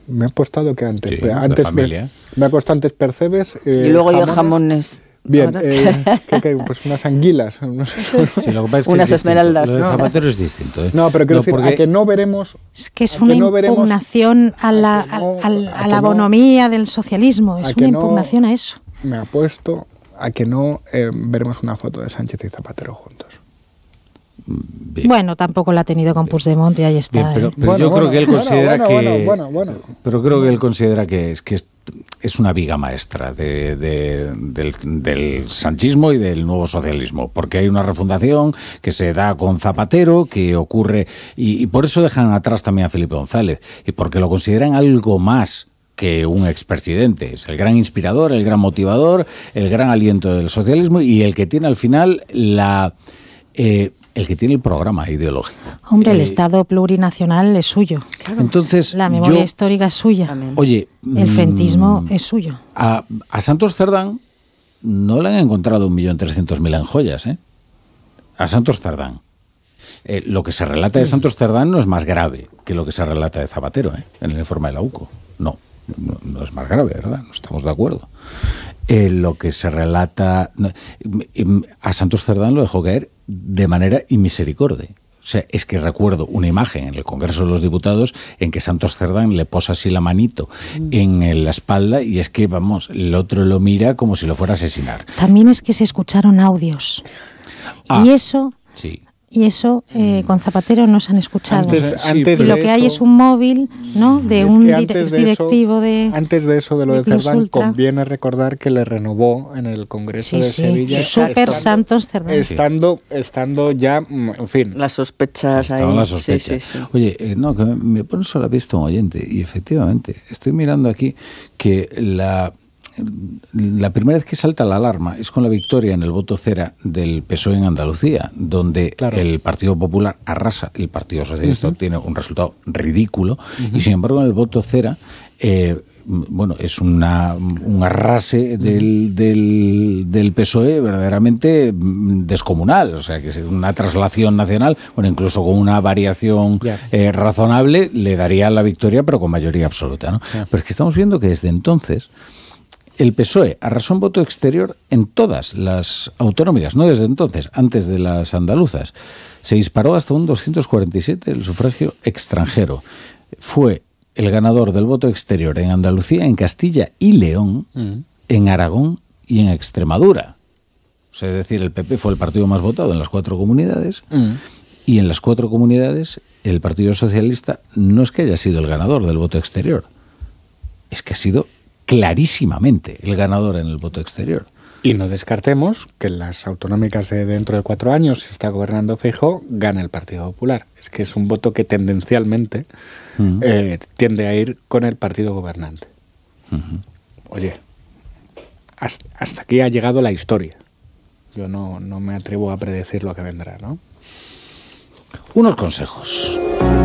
Me ha apostado que antes. Sí, Antes de familia. me ha puesto antes Percebes. Y luego yo jamones. Bien, ¿qué? Pues unas anguilas. No sé. Sí, lo que pasa es que Unas esmeraldas. Lo de ¿no? Zapatero es distinto. No, pero quiero decir, porque... a que no veremos... Es que es una impugnación a la bonomía del socialismo. Es una impugnación a eso. Me apuesto a que no veremos una foto de Sánchez y Zapatero juntos. Bien. Bueno, tampoco la ha tenido con Puigdemont y ahí está. Bien, pero yo creo que él considera Pero creo que él considera que es una viga maestra del sanchismo y del nuevo socialismo, porque hay una refundación que se da con Zapatero, que ocurre, y por eso dejan atrás también a Felipe González, y porque lo consideran algo más que un expresidente. Es el gran inspirador, el gran motivador, el gran aliento del socialismo y el que tiene al final el que tiene el programa ideológico. Hombre, el Estado plurinacional es suyo. Claro. Entonces, la memoria histórica es suya. Oye, el frentismo es suyo. A Santos Cerdán no le han encontrado 1.300.000 en joyas, ¿eh? A Santos Cerdán. Lo que se relata de Santos Cerdán no es más grave que lo que se relata de Zapatero, en el informe de la UCO. No es más grave, ¿verdad? No estamos de acuerdo. Lo que se relata... a Santos Cerdán lo dejó caer de manera inmisericordia. O sea, es que recuerdo una imagen en el Congreso de los Diputados en que Santos Cerdán le posa así la manito en la espalda y es que, vamos, el otro lo mira como si lo fuera a asesinar. También es que se escucharon audios. Y eso... Sí. Y eso con Zapatero no se han escuchado. Antes y lo que hay es un móvil, ¿no? De un directivo de... Antes de eso, de lo de Cerdán, conviene recordar que le renovó en el Congreso de Sevilla. Súper Santos Cerdán. Estando ya, en fin. Las sospechas ahí. Las sospechas. Sí. Oye, que me pone sobre la pista un oyente. Y efectivamente, estoy mirando aquí que la primera vez que salta la alarma es con la victoria en el voto cera del PSOE en Andalucía, donde el Partido Popular arrasa, el Partido Socialista obtiene un resultado ridículo, y sin embargo en el voto cera es un arrase del PSOE verdaderamente descomunal, o sea que es una traslación nacional, incluso con una variación razonable le daría la victoria, pero con mayoría absoluta, ¿no? Pero es que estamos viendo que desde entonces el PSOE arrasó en voto exterior en todas las autonómicas, no desde entonces, antes de las andaluzas. Se disparó hasta un 247 el sufragio extranjero. Fue el ganador del voto exterior en Andalucía, en Castilla y León, en Aragón y en Extremadura. O sea, es decir, el PP fue el partido más votado en las 4 comunidades y en las 4 comunidades el Partido Socialista no es que haya sido el ganador del voto exterior, es que ha sido clarísimamente el ganador en el voto exterior. Y no descartemos que en las autonómicas de dentro de 4 años, si está gobernando Feijóo, gana el Partido Popular. Es que es un voto que tendencialmente tiende a ir con el partido gobernante. Oye, hasta aquí ha llegado la historia. Yo no me atrevo a predecir lo que vendrá, ¿no? Unos consejos.